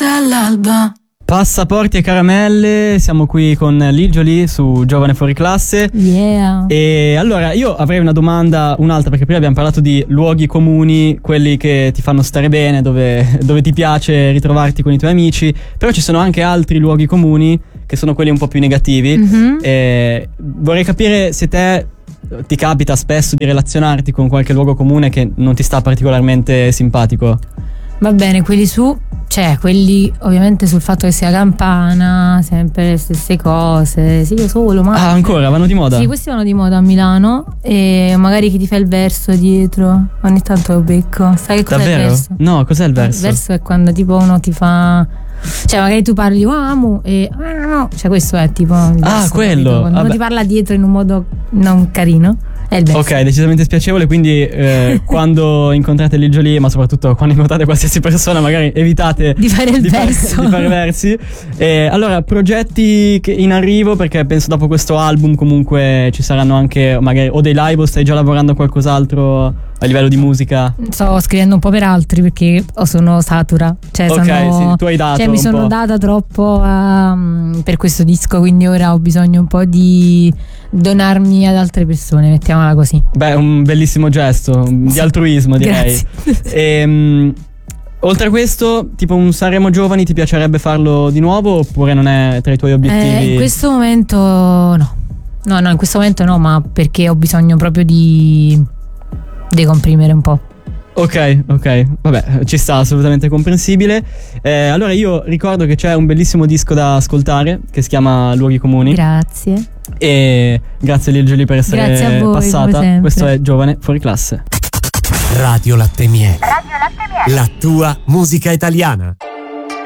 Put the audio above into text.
notte all'alba. Passaporti e caramelle, siamo qui con Lil Jolie su Giovane Fuori Classe. Yeah. E allora io avrei una domanda, un'altra, perché prima abbiamo parlato di luoghi comuni, quelli che ti fanno stare bene, dove ti piace ritrovarti con i tuoi amici, però ci sono anche altri luoghi comuni che sono quelli un po' più negativi. E vorrei capire se ti capita spesso di relazionarti con qualche luogo comune che non ti sta particolarmente simpatico. Va bene, quelli ovviamente sul fatto che sia campana, sempre le stesse cose, sì, io solo, ma... Ah, ancora? Vanno di moda? Sì, questi vanno di moda a Milano, e magari chi ti fa il verso dietro, ogni tanto lo becco. Sai che cos'è Davvero? il verso? No, cos'è il verso? Il verso è quando tipo uno ti fa... Cioè magari tu parli amo e... Cioè questo è tipo... il verso, quello. capito? Quando uno ti parla dietro in un modo non carino. Ok, decisamente spiacevole, quindi quando incontrate Lil Jolie, ma soprattutto quando incontrate qualsiasi persona, magari evitate di fare il verso. Di fare versi. Allora, progetti che in arrivo, perché penso dopo questo album comunque ci saranno anche magari o dei live, o stai già lavorando a qualcos'altro a livello di musica? Sto scrivendo un po' per altri perché sono satura. Cioè, sì, tu hai dato. Cioè, mi sono data troppo per questo disco, quindi ora ho bisogno un po' di donarmi ad altre persone, mettiamola così. Beh, un bellissimo gesto di altruismo, direi. Grazie. Oltre a questo, tipo un Sanremo Giovani, ti piacerebbe farlo di nuovo oppure non è tra i tuoi obiettivi? In questo momento no, in questo momento no, ma perché ho bisogno proprio di decomprimere un po'. Ok, vabbè, ci sta, assolutamente comprensibile. Allora io ricordo che c'è un bellissimo disco da ascoltare che si chiama Luoghi Comuni. Grazie. E grazie Lil Jolie per essere grazie a voi, passata. Questo è Giovane Fuori Classe. Radio Latte Miele. La tua musica italiana.